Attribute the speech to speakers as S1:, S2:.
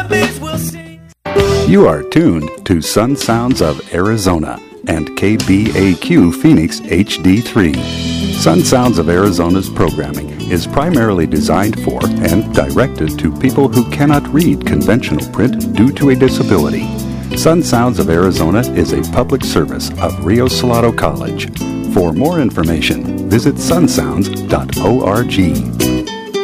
S1: puppies will sing.
S2: You are tuned to Sun Sounds of Arizona and KBAQ Phoenix HD3. Sun Sounds of Arizona's programming is primarily designed for and directed to people who cannot read conventional print due to a disability. Sun Sounds of Arizona is a public service of Rio Salado College. For more information, visit sunsounds.org.